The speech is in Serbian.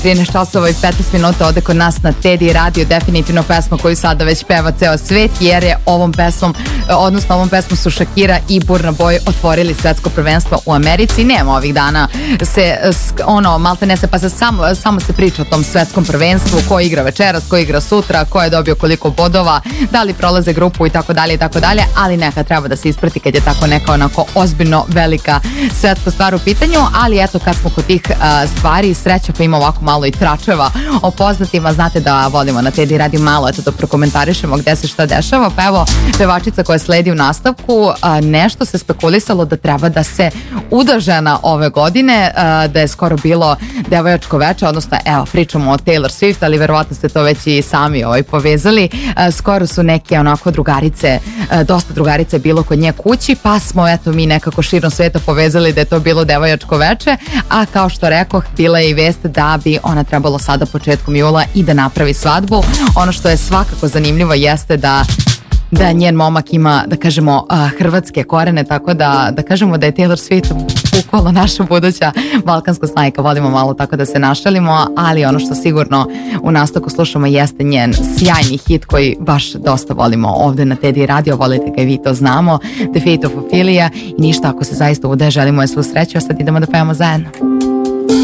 13 časova i 15 minuta ovde kod nas na Teddy Radio, definitivno pesma koju sada već peva ceo svet, jer je ovom pesmom su Shakira i Burna Boy otvorili svetsko prvenstvo u Americi. Nema ovih dana malte ne se, pa se samo se priča o tom svetskom prvenstvu, ko igra večeras, ko igra sutra, ko je dobio koliko bodova, da li prolaze grupu i tako dalje, ali neka treba da se isprati kad je tako neka onako ozbiljno velika svetska stvar u pitanju. Ali eto, kad smo kod tih stvari, sreća pa ima ovako malo i tračeva o poznatima. Znate da volimo na Teddy Radio malo da prokomentarišemo gde se šta dešava, pa evo pevačica koja sledi u nastavku, nešto se spekulisalo da treba da se uda žena ove godine, da je skoro bilo devojačko veče, odnosno evo pričamo o Taylor Swift, ali verovatno ste to već i sami povezali. Skoro su neke onako drugarice, dosta drugarice bilo kod nje kući, pa smo eto mi nekako širom sveta povezali da je to bilo devojačko veče, a kao što rekoh, bila je i vest da bi ona trebalo sada početkom jula i da napravi svadbu. Ono što je svakako zanimljivo jeste da njen momak ima, da kažemo, hrvatske korene, tako da kažemo da je Taylor Swift bukvalno naša buduća balkanska snajka. Volimo malo tako da se našalimo, ali ono što sigurno u nastavku slušamo jeste njen sjajni hit koji baš dosta volimo ovde na Teddy Radio. Volite ga i vi, to znamo, The Fate of Ophelia. I ništa, ako se zaista ude, želimo je svu sreću, a sad idemo da pevamo zajedno.